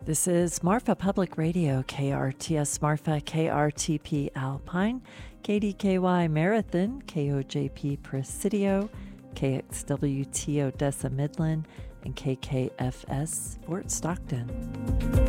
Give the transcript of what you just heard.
This is Marfa Public Radio, KRTS Marfa, KRTP Alpine, KDKY Marathon, KOJP Presidio, KXWT Odessa Midland, and KKFS Fort Stockton.